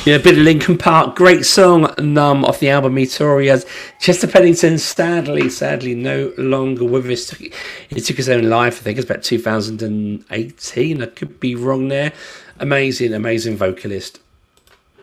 Yeah, a bit of Linkin Park. Great song, Numb, off the album Meteorias. Chester Bennington, sadly, no longer with us. He took his own life, I think it's about 2018. I could be wrong there. Amazing vocalist.